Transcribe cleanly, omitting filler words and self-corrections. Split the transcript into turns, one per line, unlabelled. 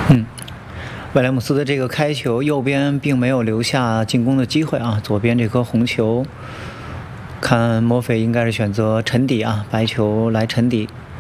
嗯，威廉姆斯的这个开球，右边并没有留下进攻的机会啊。左边这颗红球，看墨菲应该是选择沉底啊，白球来沉底。